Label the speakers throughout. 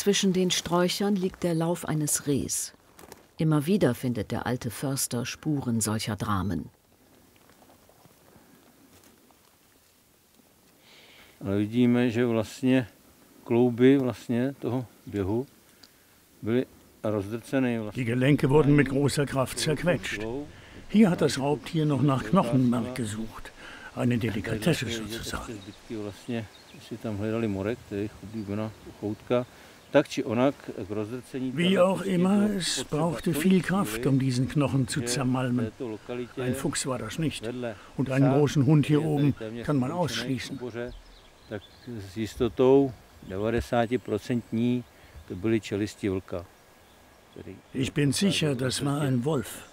Speaker 1: Zwischen den Sträuchern liegt der Lauf eines Rehs. Immer wieder findet der alte Förster Spuren solcher Dramen.
Speaker 2: Die Gelenke wurden mit großer Kraft zerquetscht. Hier hat das Raubtier noch nach Knochenmark gesucht. Eine Delikatesse sozusagen. Wie auch immer, es brauchte viel Kraft, um diesen Knochen zu zermalmen. Ein Fuchs war das nicht. Und einen großen Hund hier oben kann man ausschließen. Ich bin sicher, das war ein Wolf.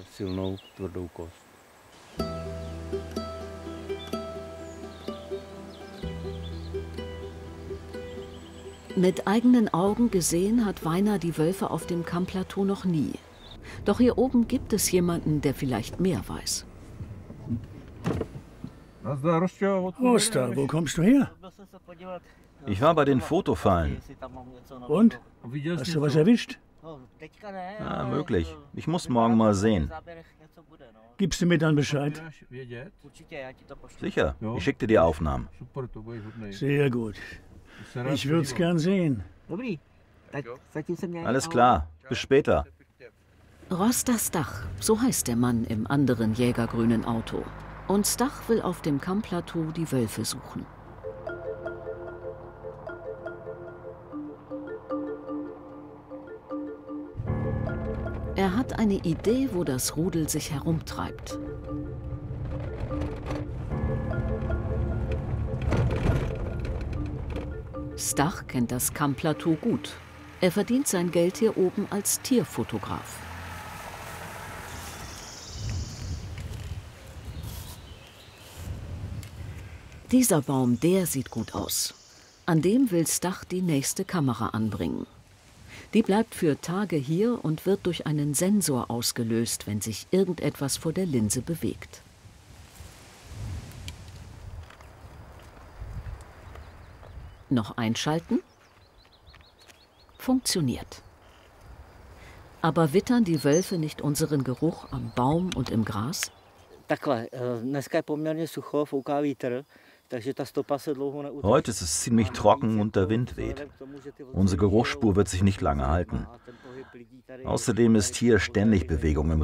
Speaker 1: Mit eigenen Augen gesehen hat Weiner die Wölfe auf dem Kammplateau noch nie. Doch hier oben gibt es jemanden, der vielleicht mehr weiß.
Speaker 2: Oster, wo kommst du her?
Speaker 3: Ich war bei den Fotofallen.
Speaker 2: Und? Hast du was erwischt?
Speaker 3: Ja, möglich. Ich muss morgen mal sehen.
Speaker 2: Gibst du mir dann Bescheid?
Speaker 3: Sicher, ich schicke dir die Aufnahmen.
Speaker 2: Sehr gut. Ich würde es gern sehen.
Speaker 3: Alles klar, bis später.
Speaker 1: Rosters Dach, so heißt der Mann im anderen jägergrünen Auto. Und Stach will auf dem Kammplateau die Wölfe suchen. Er hat eine Idee, wo das Rudel sich herumtreibt. Stach kennt das Kammplateau gut. Er verdient sein Geld hier oben als Tierfotograf. Dieser Baum, der sieht gut aus. An dem will Stach die nächste Kamera anbringen. Die bleibt für Tage hier und wird durch einen Sensor ausgelöst, wenn sich irgendetwas vor der Linse bewegt. Noch einschalten? Funktioniert. Aber wittern die Wölfe nicht unseren Geruch am Baum und im Gras?
Speaker 3: Heute ist es ziemlich trocken und der Wind weht. Unsere Geruchsspur wird sich nicht lange halten. Außerdem ist hier ständig Bewegung im